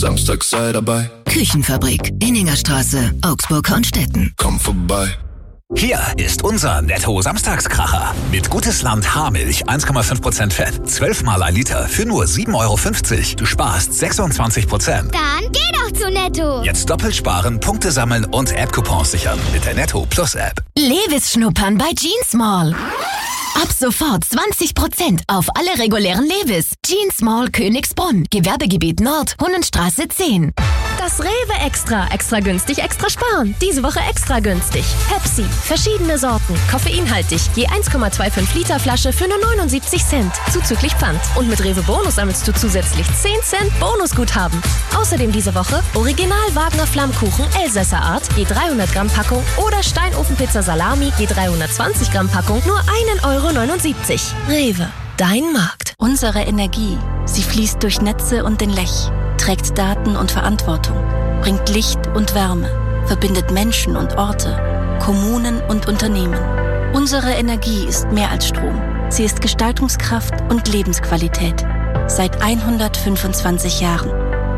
Samstag sei dabei. Küchenfabrik, Inningerstraße, Augsburg-Hornstetten. Komm vorbei. Hier ist unser Netto-Samstagskracher. Mit Gutes Land Haarmilch 1,5% Fett, 12 mal 1 Liter für nur 7,50 €. Du sparst 26%. Dann geh doch zu Netto. Jetzt doppelt sparen, Punkte sammeln und App-Coupons sichern mit der Netto Plus App. Levis schnuppern bei Jeans Mall. Ab sofort 20% auf alle regulären Levis. Jeans Mall Königsbrunn. Gewerbegebiet Nord, Hunnenstraße 10. Das Rewe Extra. Extra günstig, extra sparen. Diese Woche extra günstig. Pepsi. Verschiedene Sorten. Koffeinhaltig. Je 1,25 Liter Flasche für nur 79 Cent. Zuzüglich Pfand. Und mit Rewe Bonus sammelst du zusätzlich 10 Cent Bonusguthaben. Außerdem diese Woche Original Wagner Flammkuchen Elsässer Art. Je 300 Gramm Packung. Oder Steinofenpizza Salami. Je 320 Gramm Packung. Nur 1,79 €. Rewe. Dein Markt. Unsere Energie. Sie fließt durch Netze und den Lech. Trägt Daten und Verantwortung, bringt Licht und Wärme, verbindet Menschen und Orte, Kommunen und Unternehmen. Unsere Energie ist mehr als Strom. Sie ist Gestaltungskraft und Lebensqualität. Seit 125 Jahren.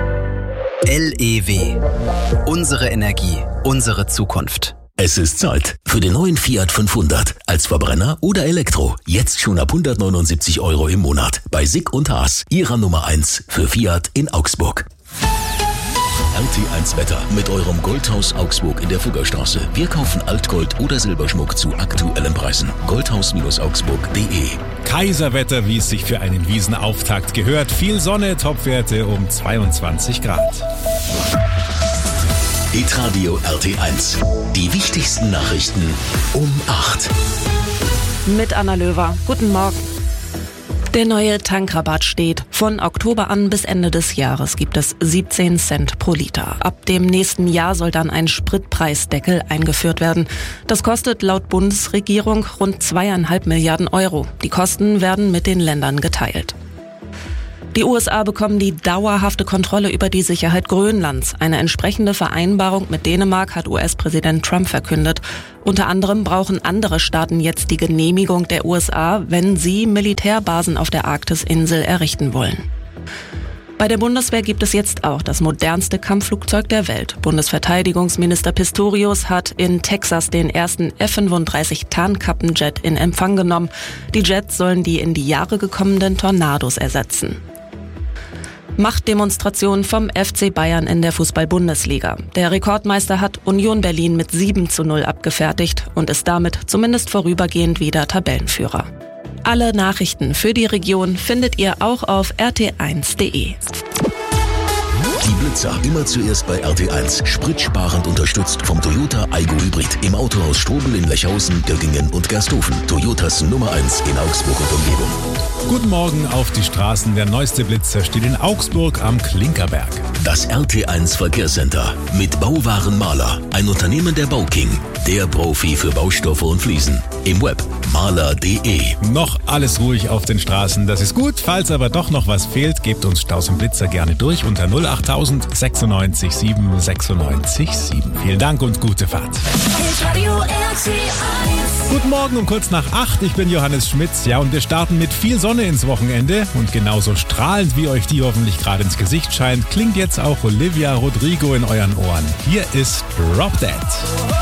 LEW. Unsere Energie, unsere Zukunft. Es ist Zeit für den neuen Fiat 500. Als Verbrenner oder Elektro. Jetzt schon ab 179 € im Monat. Bei Sick und Haas. Ihrer Nummer 1 für Fiat in Augsburg. RT1 Wetter mit eurem Goldhaus Augsburg in der Fuggerstraße. Wir kaufen Altgold oder Silberschmuck zu aktuellen Preisen. Goldhaus-augsburg.de. Kaiserwetter, wie es sich für einen Wiesenauftakt gehört. Viel Sonne, Topwerte um 22 Grad. Hitradio RT1. Die wichtigsten Nachrichten um 8. Mit Anna Löwer. Guten Morgen. Der neue Tankrabatt steht. Von Oktober an bis Ende des Jahres gibt es 17 Cent pro Liter. Ab dem nächsten Jahr soll dann ein Spritpreisdeckel eingeführt werden. Das kostet laut Bundesregierung rund 2,5 Milliarden €. Die Kosten werden mit den Ländern geteilt. Die USA bekommen die dauerhafte Kontrolle über die Sicherheit Grönlands. Eine entsprechende Vereinbarung mit Dänemark hat US-Präsident Trump verkündet. Unter anderem brauchen andere Staaten jetzt die Genehmigung der USA, wenn sie Militärbasen auf der Arktisinsel errichten wollen. Bei der Bundeswehr gibt es jetzt auch das modernste Kampfflugzeug der Welt. Bundesverteidigungsminister Pistorius hat in Texas den ersten F-35 Tarnkappenjet in Empfang genommen. Die Jets sollen die in die Jahre gekommenen Tornados ersetzen. Machtdemonstration vom FC Bayern in der Fußball-Bundesliga. Der Rekordmeister hat Union Berlin mit 7:0 abgefertigt und ist damit zumindest vorübergehend wieder Tabellenführer. Alle Nachrichten für die Region findet ihr auch auf rt1.de. Die Blitzer immer zuerst bei RT1. Spritsparend unterstützt vom Toyota Aygo Hybrid. Im Autohaus Strobel in Lechhausen, Göggingen und Gersthofen. Toyotas Nummer 1 in Augsburg und Umgebung. Guten Morgen auf die Straßen. Der neueste Blitzer steht in Augsburg am Klinkerberg. Das RT1 Verkehrscenter mit Bauwarenmaler. Ein Unternehmen der Bauking. Der Profi für Baustoffe und Fliesen. Im Web maler.de. Noch alles ruhig auf den Straßen, das ist gut. Falls aber doch noch was fehlt, gebt uns Staus und Blitzer gerne durch unter 08000 96 7 96 7. Vielen Dank und gute Fahrt. Guten Morgen um kurz nach 8. Ich bin Johannes Schmitz. Ja, und wir starten mit viel Sonne ins Wochenende. Und genauso strahlend, wie euch die hoffentlich gerade ins Gesicht scheint, klingt jetzt auch Olivia Rodrigo in euren Ohren. Hier ist Drop Dead.